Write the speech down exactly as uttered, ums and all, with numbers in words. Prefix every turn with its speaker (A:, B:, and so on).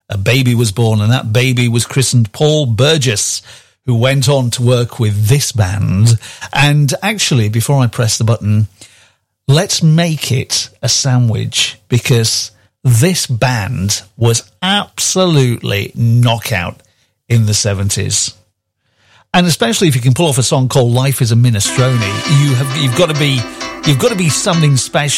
A: a baby was born, and that baby was christened Paul Burgess, who went on to work with this band. And actually, before I press the button, let's make it a sandwich, because this band was absolutely knockout in the seventies. And especially if you can pull off a song called Life is a Minestrone, you have, you've got to be, you've got to be something special.